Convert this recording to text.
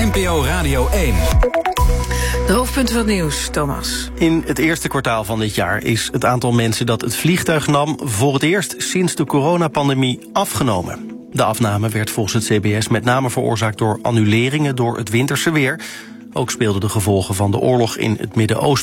NPO Radio 1. De hoofdpunten van het nieuws, Thomas. In het eerste kwartaal van dit jaar is het aantal mensen dat het vliegtuig nam voor het eerst sinds de coronapandemie afgenomen. De afname werd volgens het CBS met name veroorzaakt door annuleringen door het winterse weer. Ook speelden de gevolgen van de oorlog in het Midden-Oosten